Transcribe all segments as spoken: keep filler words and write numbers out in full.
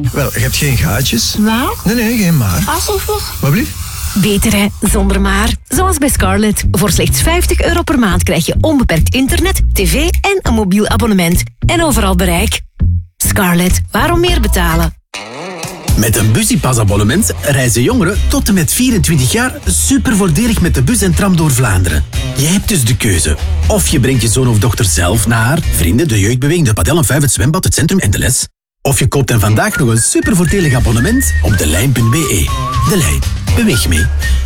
Wel, je hebt geen gaatjes. Maar? Nee, nee, geen maar. Alsof. Wat blieft? Beter hè, zonder maar. Zoals bij Scarlett. Voor slechts vijftig euro per maand krijg je onbeperkt internet, tv en een mobiel abonnement. En overal bereik. Scarlett, waarom meer betalen? Met een Busypass-abonnement reizen jongeren tot en met vierentwintig jaar super voordelig met de bus en tram door Vlaanderen. Jij hebt dus de keuze. Of je brengt je zoon of dochter zelf naar vrienden, de jeugdbeweging, de padel, een vijf, het zwembad, het centrum en de les. Of je koopt hen vandaag nog een super voordelig abonnement op de lijn punt b e. De Lijn. Beweeg mee.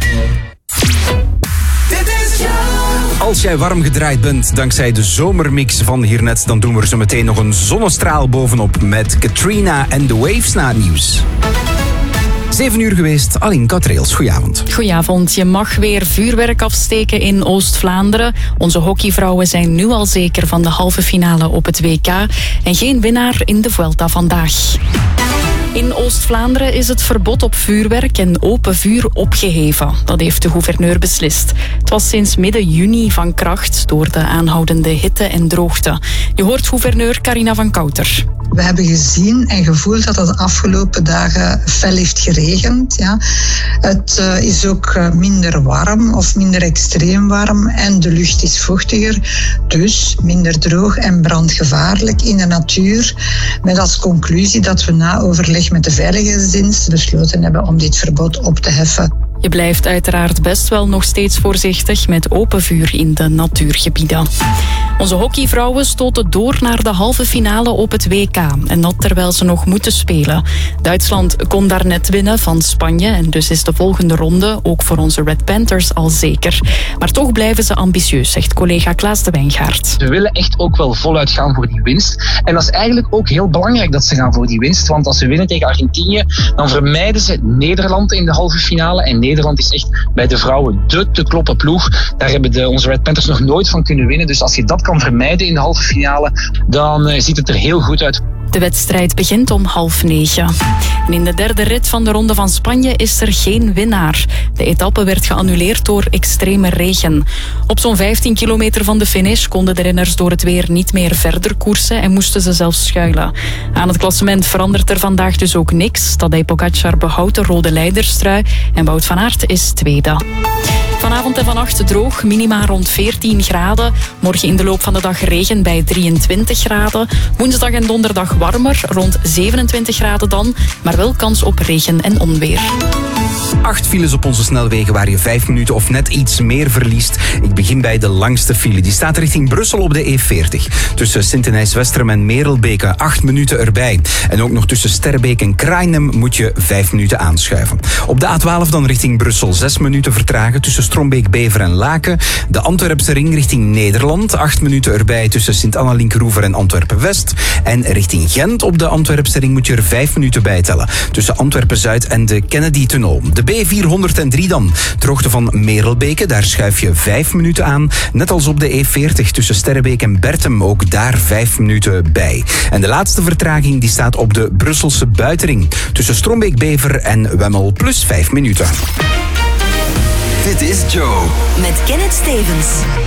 Als jij warm gedraaid bent dankzij de zomermix van hiernet, dan doen we er zo meteen nog een zonnestraal bovenop met Katrina en The Waves na het nieuws. Zeven uur geweest, Aline Katrails, goedenavond. Goedenavond. Je mag weer vuurwerk afsteken in Oost-Vlaanderen. Onze hockeyvrouwen zijn nu al zeker van de halve finale op het W K. En geen winnaar in de Vuelta vandaag. In Oost-Vlaanderen is het verbod op vuurwerk en open vuur opgeheven. Dat heeft de gouverneur beslist. Het was sinds midden juni van kracht door de aanhoudende hitte en droogte. Je hoort gouverneur Carina van Kouter. We hebben gezien en gevoeld dat het de afgelopen dagen fel heeft geregend. Ja. Het uh, is ook uh, minder warm of minder extreem warm en de lucht is vochtiger. Dus minder droog en brandgevaarlijk in de natuur. Met als conclusie dat we na overleg met de veiligheidsdienst besloten hebben om dit verbod op te heffen. Je blijft uiteraard best wel nog steeds voorzichtig met open vuur in de natuurgebieden. Onze hockeyvrouwen stoten door naar de halve finale op het W K. En dat terwijl ze nog moeten spelen. Duitsland kon daar net winnen van Spanje. En dus is de volgende ronde ook voor onze Red Panthers al zeker. Maar toch blijven ze ambitieus, zegt collega Klaas de Wijngaard. Ze willen echt ook wel voluit gaan voor die winst. En dat is eigenlijk ook heel belangrijk dat ze gaan voor die winst. Want als ze winnen tegen Argentinië, dan vermijden ze Nederland in de halve finale. En Nederland is echt bij de vrouwen de te kloppen ploeg. Daar hebben de, onze Red Panthers nog nooit van kunnen winnen. Dus als je dat kan vermijden in de halve finale, dan uh, ziet het er heel goed uit. De wedstrijd begint om half negen. En in de derde rit van de Ronde van Spanje is er geen winnaar. De etappe werd geannuleerd door extreme regen. Op zo'n vijftien kilometer van de finish konden de renners door het weer niet meer verder koersen en moesten ze zelfs schuilen. Aan het klassement verandert er vandaag dus ook niks. Tadej Pogačar behoudt de rode leiderstrui en Wout van Aert is tweede. Vanavond en vannacht droog, minima rond veertien graden. Morgen in de loop van de dag regen bij drieëntwintig graden. Woensdag en donderdag warmer, rond zevenentwintig graden dan. Maar wel kans op regen en onweer. Acht files op onze snelwegen waar je vijf minuten of net iets meer verliest. Ik begin bij de langste file. Die staat richting Brussel op de E veertig. Tussen Sint-Denijs-Westerem en Merelbeke acht minuten erbij. En ook nog tussen Sterrebeek en Krainem moet je vijf minuten aanschuiven. Op de A twaalf dan richting Brussel zes minuten vertragen tussen Strombeek, Bever en Laken. De Antwerpse ring richting Nederland. acht minuten erbij tussen Sint-Anna-Linkeroever en Antwerpen-West. En richting Gent op de Antwerpse ring moet je er vijf minuten bij tellen. Tussen Antwerpen-Zuid en de Kennedy-tunnel. De B vierhonderddrie dan. Ter hoogte van Merelbeke, daar schuif je vijf minuten aan. Net als op de E veertig tussen Sterrebeek en Bertem, ook daar vijf minuten bij. En de laatste vertraging die staat op de Brusselse buitenring. Tussen Strombeek, Bever en Wemmel plus vijf minuten. Dit is Joe. Met Kenneth Stevens.